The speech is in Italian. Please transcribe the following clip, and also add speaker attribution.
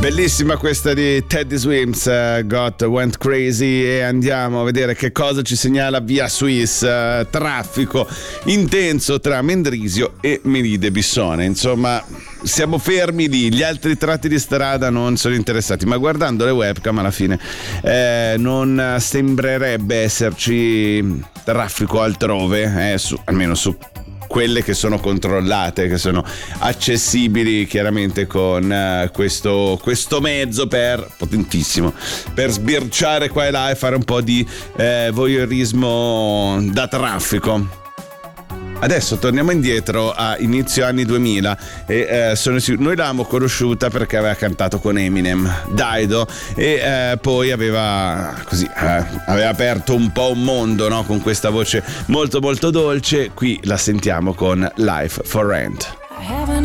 Speaker 1: Bellissima questa di Teddy Swims, Got Went Crazy, e andiamo a vedere che cosa ci segnala Via Swiss. Traffico intenso tra Mendrisio e Melide Bissone, insomma siamo fermi lì, gli altri tratti di strada non sono interessati, ma guardando le webcam alla fine non sembrerebbe esserci traffico altrove, almeno su quelle che sono controllate, che sono accessibili chiaramente con questo mezzo potentissimo per sbirciare qua e là e fare un po' di voyeurismo da traffico. Adesso torniamo indietro a inizio anni 2000 e noi l'avevamo conosciuta perché aveva cantato con Eminem, Dido, e poi aveva aperto un po' un mondo, no? Con questa voce molto molto dolce. Qui la sentiamo con Life for Rent.